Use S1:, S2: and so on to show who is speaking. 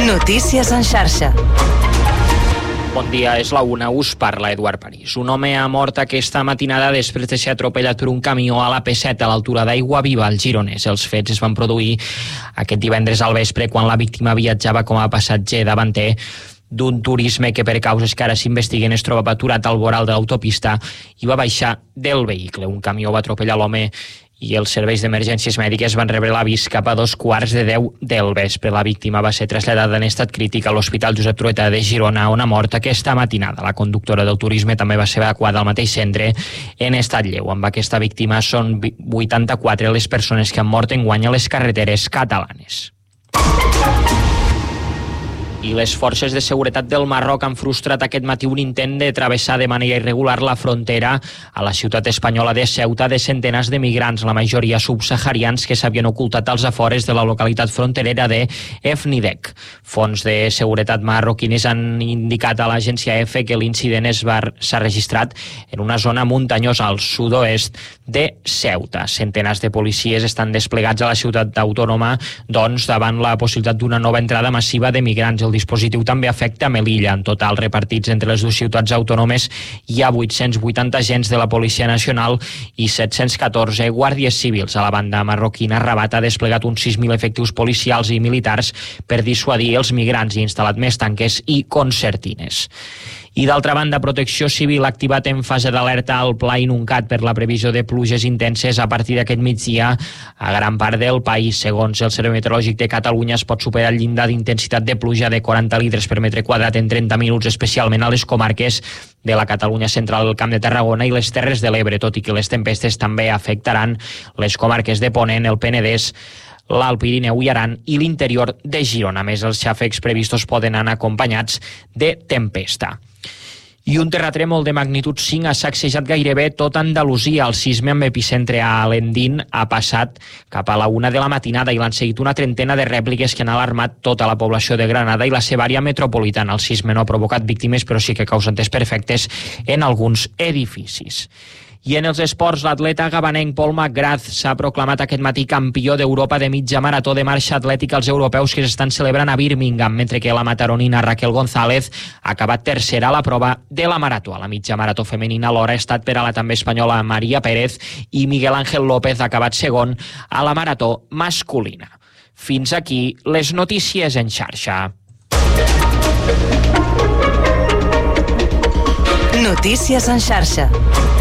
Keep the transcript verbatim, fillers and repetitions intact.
S1: Notícies en xarxa.
S2: Bon dia, és la una, us parla Eduard París. Un home ha mort aquesta matinada després de ser atropellat per un camió a la P set a l'altura d'Aiguaviva, al Gironès. Els fets es van produir aquest divendres al vespre quan la víctima viatjava com a passatger davanter d'un turisme que per causes que ara s'investiguen es trobava aturat al voral de l'autopista i va baixar del vehicle. Un camió va atropellar l'home i els serveis d'emergències mèdiques van rebre l'avís cap a dos quarts de deu del vespre. La víctima va ser traslladada en estat crític a l'Hospital Josep Trueta de Girona, on ha mort aquesta matinada. La conductora del turisme també va ser evacuada al mateix centre en estat lleu. Amb aquesta víctima són vuitanta-quatre les persones que han mort enguany a les carreteres catalanes. I les forces de seguretat del Marroc han frustrat aquest matí un intent de travessar de manera irregular la frontera a la ciutat espanyola de Ceuta de centenars de migrants, la majoria subsaharians, que s'havien ocultat als afores de la localitat fronterera de Efnidec. Fons de seguretat marroquines han indicat a l'agència E F que l'incident s'ha registrat en una zona muntanyosa al sud-oest de Ceuta. Centenars de policies estan desplegats a la ciutat autònoma doncs, davant la possibilitat d'una nova entrada massiva de migrants. El dispositiu també afecta Melilla. En total, repartits entre les dues ciutats autònomes, hi ha vuit-cents vuitanta agents de la Policia Nacional i set-cents catorze guàrdies civils. A la banda marroquina, Rabat ha desplegat uns sis mil efectius policials i militars per dissuadir els migrants i instal·lat més tanques i concertines. I d'altra banda, Protecció Civil ha activat en fase d'alerta el Pla Inuncat per la previsió de pluges intenses a partir d'aquest migdia a gran part del país. Segons el Servei Meteorològic de Catalunya, es pot superar el llindar d'intensitat de pluja de quaranta litres per metre quadrat en trenta minuts, especialment a les comarques de la Catalunya central, el Camp de Tarragona i les Terres de l'Ebre, tot i que les tempestes també afectaran les comarques de Ponent, el Penedès, l'Alt Pirineu i Aran i l'interior de Girona. A més, els xàfecs previstos poden anar acompanyats de tempesta. I un terratrèmol de magnitud cinc ha sacsejat gairebé tota Andalusia. El sisme amb epicentre a Alendín ha passat cap a la una de la matinada i l'han seguit una trentena de rèpliques que han alarmat tota la població de Granada i la seva àrea metropolitana. El sisme no ha provocat víctimes, però sí que ha causat desperfectes en alguns edificis. I en els esports, l'atleta gabanenc Paul McGrath s'ha proclamat aquest matí campió d'Europa de mitja marató de marxa atlètica als europeus que s'estan celebrant a Birmingham, mentre que la mataronina Raquel González ha acabat tercera a la prova de la marató. A la mitja marató femenina l'hora ha estat per a la també espanyola Maria Pérez i Miguel Ángel López ha acabat segon a la marató masculina. Fins aquí les notícies en xarxa.
S1: Notícies en xarxa.